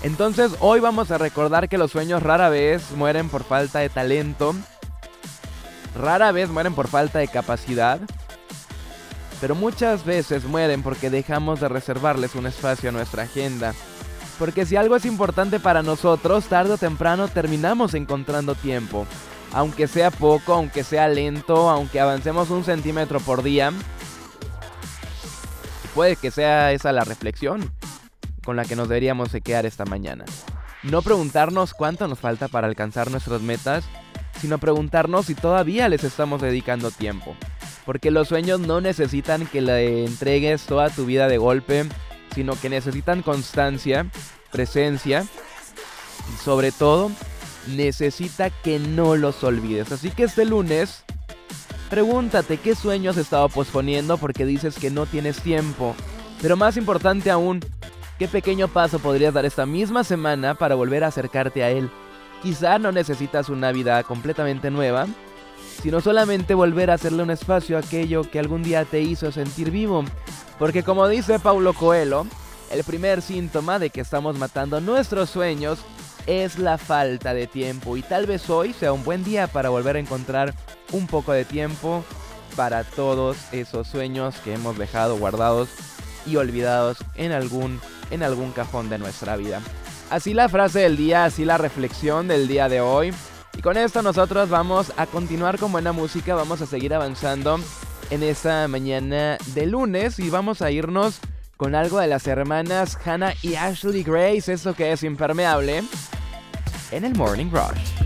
Entonces hoy vamos a recordar que los sueños rara vez mueren por falta de talento, rara vez mueren por falta de capacidad, pero muchas veces mueren porque dejamos de reservarles un espacio a nuestra agenda. Porque si algo es importante para nosotros, tarde o temprano terminamos encontrando tiempo. Aunque sea poco, aunque sea lento, aunque avancemos 1 centímetro por día. Puede que sea esa la reflexión con la que nos deberíamos de quedar esta mañana. No preguntarnos cuánto nos falta para alcanzar nuestras metas, sino preguntarnos si todavía les estamos dedicando tiempo. Porque los sueños no necesitan que le entregues toda tu vida de golpe, sino que necesitan constancia, presencia y sobre todo necesita que no los olvides. Así que este lunes, pregúntate qué sueños has estado posponiendo porque dices que no tienes tiempo. Pero más importante aún, qué pequeño paso podrías dar esta misma semana para volver a acercarte a él. Quizá no necesitas una vida completamente nueva, sino solamente volver a hacerle un espacio a aquello que algún día te hizo sentir vivo. Porque como dice Paulo Coelho, el primer síntoma de que estamos matando nuestros sueños es la falta de tiempo. Y tal vez hoy sea un buen día para volver a encontrar un poco de tiempo para todos esos sueños que hemos dejado guardados y olvidados en algún cajón de nuestra vida. Así la frase del día, así la reflexión del día de hoy. Y con esto nosotros vamos a continuar con buena música, vamos a seguir avanzando en esta mañana de lunes y vamos a irnos con algo de las hermanas Hannah y Ashley Grace, esto que es Impermeable, en el Morning Rush.